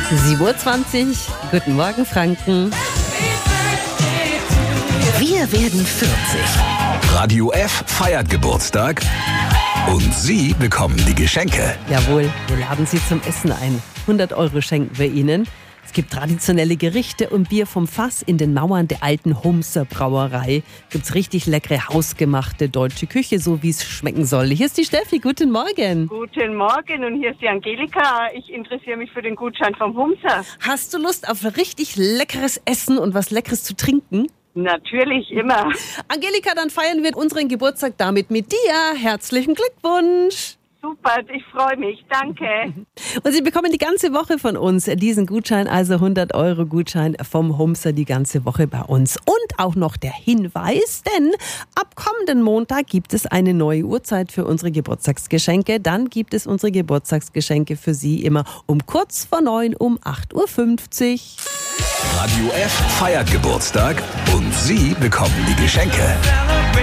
7:20 Uhr. Guten Morgen, Franken. Wir werden 40. Radio F feiert Geburtstag und Sie bekommen die Geschenke. Jawohl, wir laden Sie zum Essen ein. 100 € schenken wir Ihnen. Es gibt traditionelle Gerichte und Bier vom Fass in den Mauern der alten Humser Brauerei. Gibt's richtig leckere, hausgemachte deutsche Küche, so wie es schmecken soll. Hier ist die Steffi, guten Morgen. Guten Morgen und hier ist die Angelika. Ich interessiere mich für den Gutschein vom Humser. Hast du Lust auf richtig leckeres Essen und was Leckeres zu trinken? Natürlich, immer. Angelika, dann feiern wir unseren Geburtstag damit mit dir. Herzlichen Glückwunsch. Super, ich freue mich. Danke. Und Sie bekommen die ganze Woche von uns diesen Gutschein, also 100 € Gutschein vom Humser die ganze Woche bei uns. Und auch noch der Hinweis, denn ab kommenden Montag gibt es eine neue Uhrzeit für unsere Geburtstagsgeschenke. Dann gibt es unsere Geburtstagsgeschenke für Sie immer um kurz vor 9 um 8:50 Uhr. Radio F feiert Geburtstag und Sie bekommen die Geschenke.